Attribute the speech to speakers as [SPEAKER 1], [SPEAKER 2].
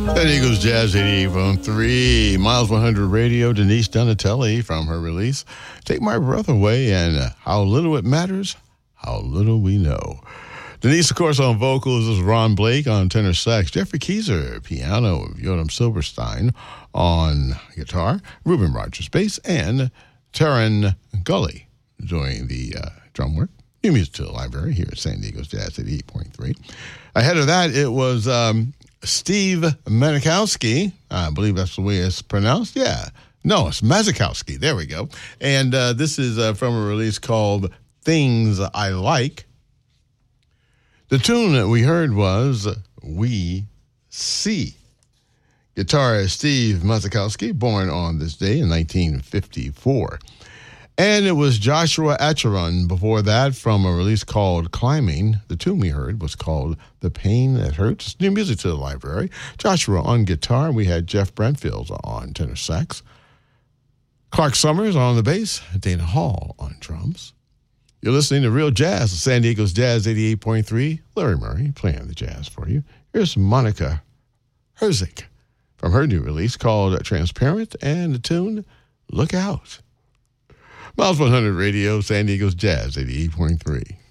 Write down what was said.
[SPEAKER 1] San Diego's Jazz 88.3, Miles 100 Radio, Denise Donatelli from her release, Take My Breath Away, and How Little It Matters, How Little We Know. Denise, of course, on vocals is Ron Blake on tenor sax, Jeffrey Keyser, piano, Yotam Silverstein on guitar, Ruben Rogers bass, and Taryn Gully doing the drum work. New music to the library here at San Diego's Jazz 88.3. Ahead of that, it was Steve Manikowski. I believe that's the way it's pronounced. Yeah. No, it's Mazikowski. There we go. And this is from a release called Things I Like. The tune that we heard was We See. Guitarist Steve Mazikowski, born on this day in 1954. And it was Joshua Acheron before that from a release called Climbing. The tune we heard was called The Pain That Hurts. New music to the library. Joshua on guitar. We had Jeff Brentfield on tenor sax. Clark Summers on the bass. Dana Hall on drums. You're listening to Real Jazz, San Diego's Jazz 88.3. Larry Murray playing the jazz for you. Here's Monica Herzig from her new release called Transparent and the tune Look Out. Miles 100 Radio, San Diego's Jazz 88.3.